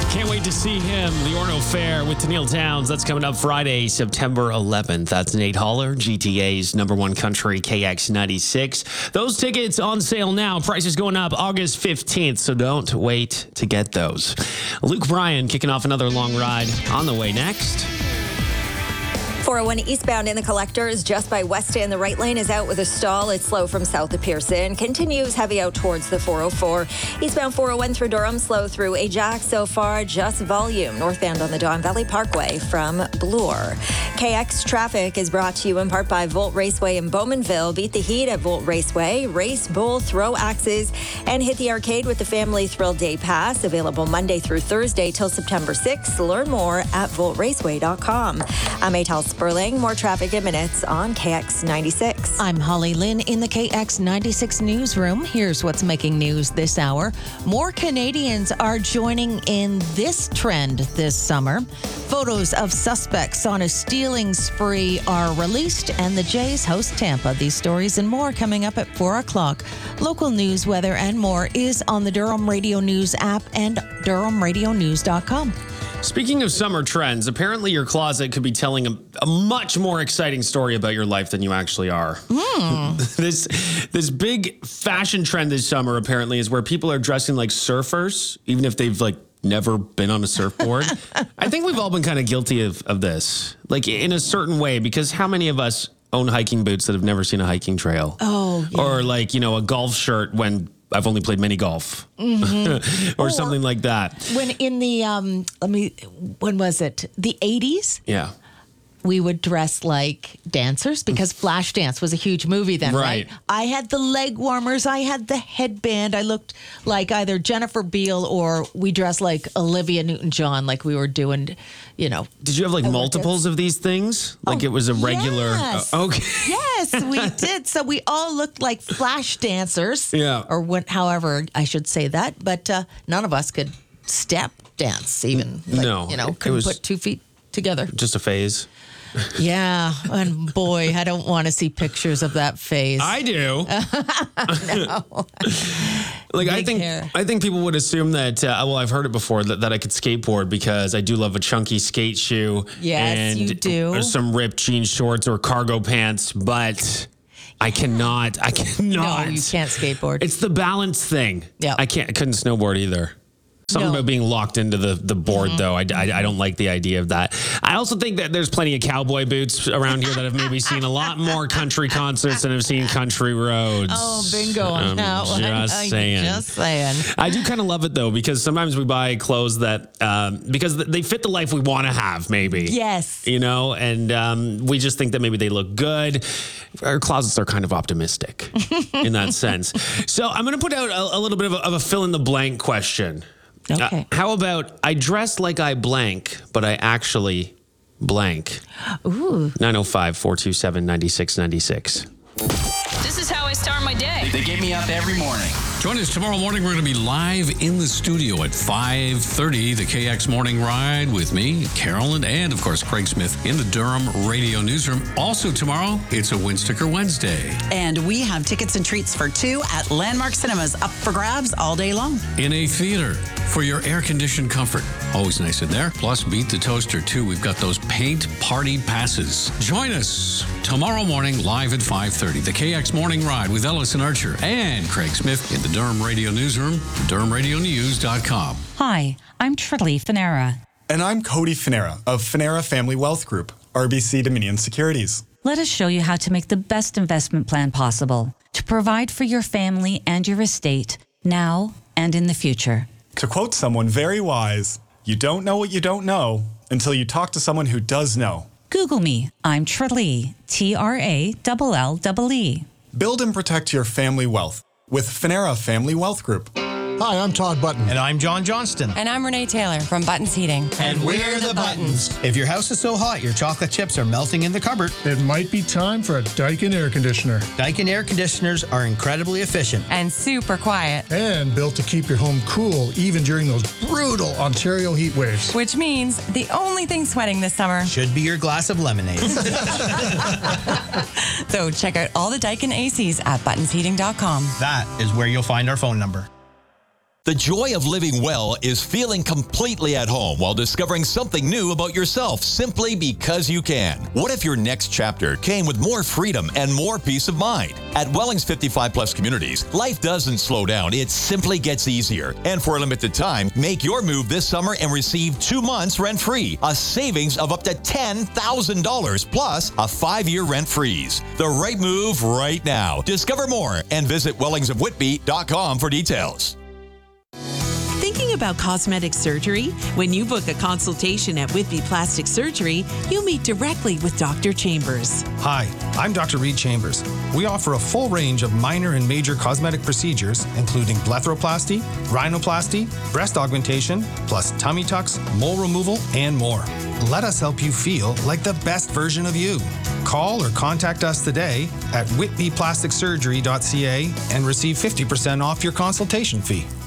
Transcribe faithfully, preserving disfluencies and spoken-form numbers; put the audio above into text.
Can't wait to see him. The Orno Fair with Tennille Towns. That's coming up Friday, September eleventh. That's Nate Haller, G T A's number one country, K X ninety-six. Those tickets on sale now. Prices going up August fifteenth, so don't wait to get those. Luke Bryan kicking off another long ride on the way next. four oh one eastbound in the Collectors, just by Weston. The right lane is out with a stall. It's slow from south of Pearson. Continues heavy out towards the four oh four. Eastbound four oh one through Durham, slow through Ajax. So far, just volume. Northbound on the Don Valley Parkway from Bloor. K X traffic is brought to you in part by Volt Raceway in Bowmanville. Beat the heat at Volt Raceway. Race, bowl, throw axes, and hit the arcade with the Family Thrill Day Pass. Available Monday through Thursday till September sixth. Learn more at volt raceway dot com. I'm Atal Sperling. More traffic in minutes on K X ninety-six. I'm Holly Lynn in the K X ninety-six newsroom. Here's what's making news this hour. More Canadians are joining in this trend this summer. Photos of suspects on a stealing spree are released, and the Jays host Tampa. These stories and more coming up at four o'clock. Local news, weather, and more is on the Durham Radio News app and durham radio news dot com. Speaking of summer trends, apparently your closet could be telling a, a much more exciting story about your life than you actually are. Mm. this this big fashion trend this summer apparently is where people are dressing like surfers, even if they've like never been on a surfboard. I think we've all been kind of guilty of, of this, like in a certain way, because how many of us own hiking boots that have never seen a hiking trail? Oh, yeah. Or like, you know, a golf shirt when I've only played mini golf, mm-hmm. or, or something like that. When in the, um, let me, when was it? The eighties? Yeah. We would dress like dancers because Flashdance was a huge movie then, right. right? I had the leg warmers. I had the headband. I looked like either Jennifer Beal or we dressed like Olivia Newton-John, like we were doing, you know. Did you have like multiples of these things? Like oh, it was a regular. Yes. Uh, okay. Yes, we did. So we all looked like Flash dancers. Yeah. Or what, however I should say that. But uh, none of us could step dance even. Like, no. You know, couldn't put two feet together. Just a phase. Yeah, and boy, I don't want to see pictures of that phase. I do. No. Like Big I think, hair. I think people would assume that. Uh, well, I've heard it before that, that I could skateboard because I do love a chunky skate shoe. Yes, and you do. Some ripped jean shorts or cargo pants, but I cannot. I cannot. No, you can't skateboard. It's the balance thing. Yeah, I can't. I couldn't snowboard either. Something no. about being locked into the, the board, mm-hmm. though. I, I, I don't like the idea of that. I also think that there's plenty of cowboy boots around here that have maybe seen a lot more country concerts than have seen country roads. Oh, bingo on I'm that one. Just saying. Just saying. I do kind of love it, though, because sometimes we buy clothes that, um, because they fit the life we want to have, maybe. Yes. You know, and um, we just think that maybe they look good. Our closets are kind of optimistic in that sense. So I'm going to put out a, a little bit of a, of a fill-in-the-blank question. Okay. Uh, how about I dress like I blank, but I actually blank? Ooh. nine oh five, four two seven, nine six nine six. This is how I start my day. They get me up every morning. Join us tomorrow morning. We're going to be live in the studio at five thirty, the K X Morning Ride with me, Carolyn, and, of course, Craig Smith in the Durham Radio Newsroom. Also tomorrow, it's a Win Sticker Wednesday. And we have tickets and treats for two at Landmark Cinemas up for grabs all day long. In a theater for your air-conditioned comfort. Always nice in there. Plus, Beat the Toaster, too. We've got those paint party passes. Join us tomorrow morning live at five thirty, the K X Morning Ride with Ellison Archer and Craig Smith in the Durham Radio Newsroom, durham radio news dot com. Hi, I'm Trilly Finera. And I'm Cody Finera of Finera Family Wealth Group, R B C Dominion Securities. Let us show you how to make the best investment plan possible to provide for your family and your estate now and in the future. To quote someone very wise, you don't know what you don't know until you talk to someone who does know. Google me. I'm Trilly, T R A L L E E. Build and protect your family wealth with Finera Family Wealth Group. Hi, I'm Todd Button. And I'm John Johnston. And I'm Renee Taylor from Buttons Heating. And we're the Buttons. If your house is so hot your chocolate chips are melting in the cupboard, it might be time for a Daikin air conditioner. Daikin air conditioners are incredibly efficient. And super quiet. And built to keep your home cool even during those brutal Ontario heat waves. Which means the only thing sweating this summer should be your glass of lemonade. So check out all the Daikin A Cs at buttons heating dot com. That is where you'll find our phone number. The joy of living well is feeling completely at home while discovering something new about yourself simply because you can. What if your next chapter came with more freedom and more peace of mind? At Welling's fifty-five plus communities, life doesn't slow down. It simply gets easier. And for a limited time, make your move this summer and receive two months rent-free, a savings of up to ten thousand dollars plus a five-year rent freeze. The right move right now. Discover more and visit wellings of whitby dot com for details. Thinking about cosmetic surgery? When you book a consultation at Whitby Plastic Surgery, you meet directly with Doctor Chambers. Hi, I'm Doctor Reed Chambers. We offer a full range of minor and major cosmetic procedures, including blepharoplasty, rhinoplasty, breast augmentation, plus tummy tucks, mole removal, and more. Let us help you feel like the best version of you. Call or contact us today at whitby plastic surgery dot c a and receive fifty percent off your consultation fee.